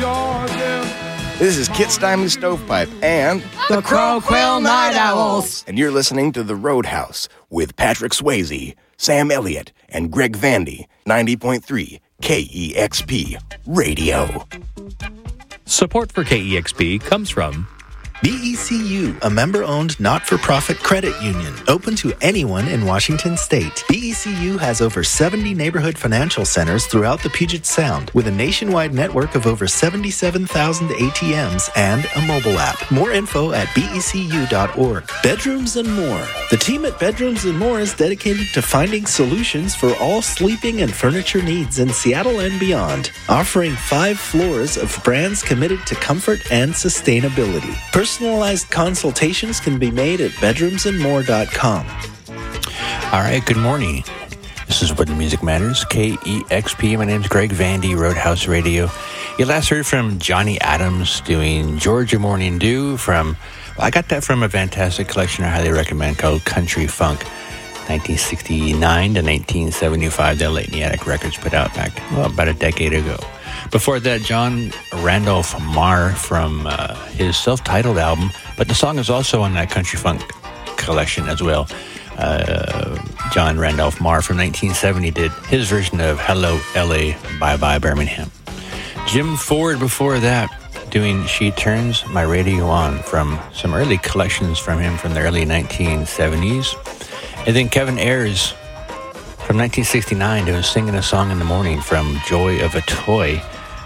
Georgia. This is Kit Steinley Stovepipe and the Crow-Quill Night Owls. And you're listening to The Roadhouse with Patrick Swayze, Sam Elliott, and Greg Vandy, 90.3 KEXP Radio. Support for KEXP comes from BECU, a member-owned not-for-profit credit union, open to anyone in Washington state. BECU has over 70 neighborhood financial centers throughout the Puget Sound, with a nationwide network of over 77,000 ATMs and a mobile app. More info at becu.org. Bedrooms and More. The team at Bedrooms and More is dedicated to finding solutions for all sleeping and furniture needs in Seattle and beyond, offering 5 floors of brands committed to comfort and sustainability. Personalized consultations can be made at bedroomsandmore.com. All right, good morning. This is What the Music Matters, KEXP. My name's Greg Vandy, Roadhouse Radio. You last heard from Johnny Adams doing Georgia Morning Dew I got that from a fantastic collection I highly recommend called Country Funk, 1969 to 1975, that Late in the Attic Records put out back, about a decade ago. Before that, John Randolph Marr from his self-titled album, but the song is also on that Country Funk collection as well. John Randolph Marr from 1970 did his version of Hello L.A., Bye Bye Birmingham. Jim Ford before that doing She Turns My Radio On from some early collections from him from the early 1970s. And then Kevin Ayers from 1969 doing Singing a Song in the Morning from Joy of a Toy.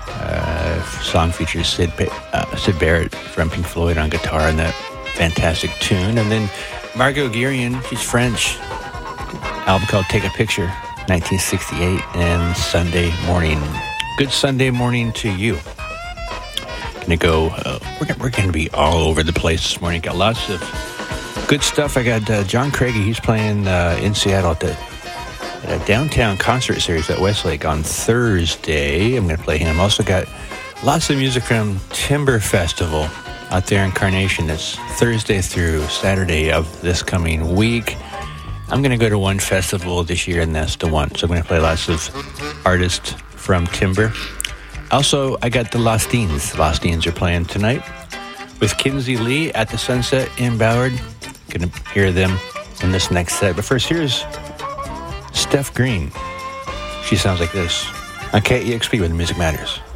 Song features Sid Barrett from Pink Floyd on guitar in that fantastic tune. And then Margot Guérion, she's French, album called Take a Picture, 1968, and Sunday Morning. Good Sunday morning to you. Gonna go, we're gonna be all over the place this morning. Got lots of good stuff. I got John Craigie, he's playing in Seattle at a downtown concert series at Westlake on Thursday. I'm going to play him. Also got lots of music from Timber Festival out there in Carnation. It's Thursday through Saturday of this coming week. I'm going to go to one festival this year, and that's the one. So I'm going to play lots of artists from Timber. Also, I got the Lost Deans. Lost Deans are playing tonight with Kinsey Lee at the Sunset in Ballard. Going to hear them in this next set. But first, here's Steph Green. She sounds like this on KEXP when the music matters.